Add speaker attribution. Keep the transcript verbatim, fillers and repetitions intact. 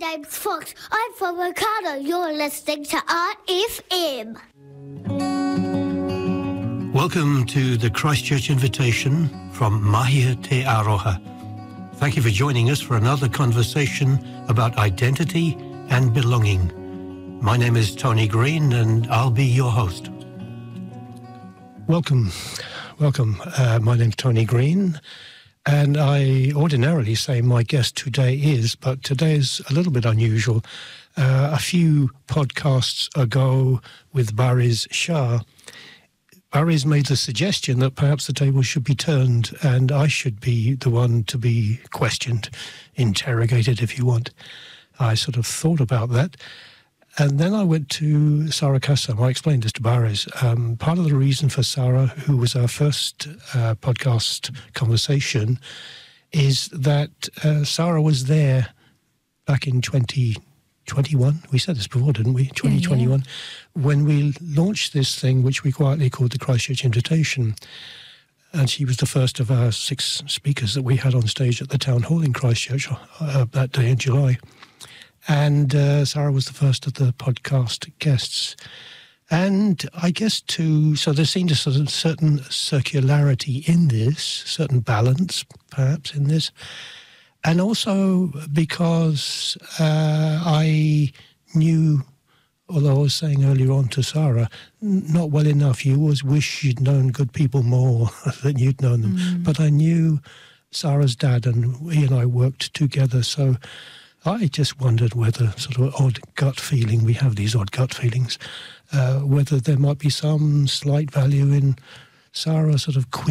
Speaker 1: name's Fox. I'm from Ricardo. You're listening to R F M.
Speaker 2: Welcome to the Christchurch Invitation from Mahia Te Aroha. Thank you for joining us for another conversation about identity and belonging. My name is Tony Green and I'll be your host.
Speaker 3: Welcome. Welcome. Uh, my name's Tony Green. And I ordinarily say my guest today is, but today is a little bit unusual. Uh, a few podcasts ago with Baris Shah, Baris made the suggestion that perhaps the table should be turned and I should be the one to be questioned, interrogated if you want. I sort of thought about that. And then I went to Sarah Kassam. I explained this to Baris. Um, part of the reason for Sarah, who was our first uh, podcast conversation, is that uh, Sarah was there back in twenty twenty-one. We said this before, didn't we? twenty twenty-one. Yeah, yeah. When we launched this thing, which we quietly called the Christchurch Invitation. And she was the first of our six speakers that we had on stage at the Town Hall in Christchurch uh, that day in July. And uh, Sarah was the first of the podcast guests. And I guess too, so there seemed a sort of certain circularity in this, certain balance perhaps in this. And also because uh, I knew, although I was saying earlier on to Sarah, not well enough, you always wish you'd known good people more than you'd known them. Mm. But I knew Sarah's dad and he and I worked together, so I just wondered whether, sort of odd gut feeling, we have these odd gut feelings, uh, whether there might be some slight value in Sarah sort of